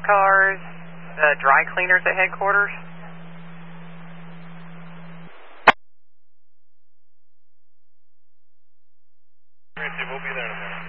cars, dry cleaners at headquarters. We'll be there in a minute.